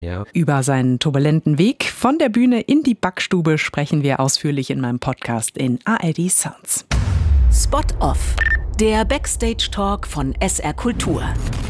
Ja. Über seinen turbulenten Weg von der Bühne in die Backstube sprechen wir ausführlich in meinem Podcast in ARD Sounds. Spot Off, der Backstage-Talk von SR Kultur.